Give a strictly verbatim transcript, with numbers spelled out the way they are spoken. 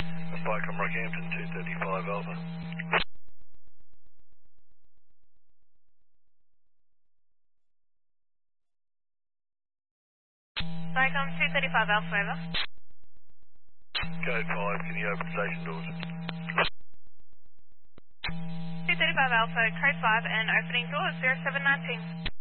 Spicom Rockhampton, two thirty-five Alpha. Spicom two thirty-five Alpha, over. Code five, can you open station doors? two thirty-five Alpha, code five and opening doors zero seven nineteen.